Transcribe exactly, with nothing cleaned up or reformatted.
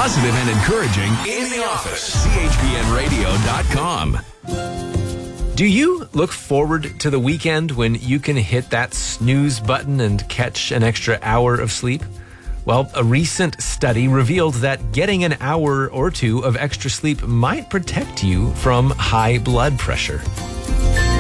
positive and encouraging in the office. C H P N radio dot com. Do you look forward to the weekend when you can hit that snooze button and catch an extra hour of sleep? Well, a recent study revealed that getting an hour or two of extra sleep might protect you from high blood pressure.